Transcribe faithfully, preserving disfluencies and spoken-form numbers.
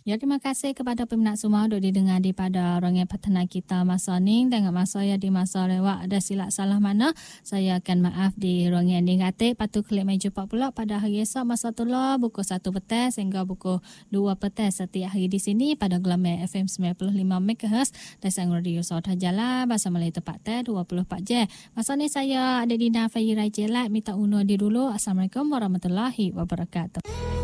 Ya, terima kasih kepada peminat semua duk didengar di pada Rongen Partner kita masa ni. Tengok masa ya di masa lewat ada silap salah mana. Saya akan maaf di Rongen ending kata. Patu klik meja jumpa pula pada hari esok masa tu lah. Pukul satu petang sehingga pukul dua petang setiap hari di sini pada gelombang F M sembilan puluh lima megahertz. Dan sang radio Saudah Jalan. Bahasa Melayu tepat teh dua puluh empat jam. Masa ni saya ada di Nafai Rai Jelat. Minta undur di dulu. Assalamualaikum warahmatullahi wabarakatuh.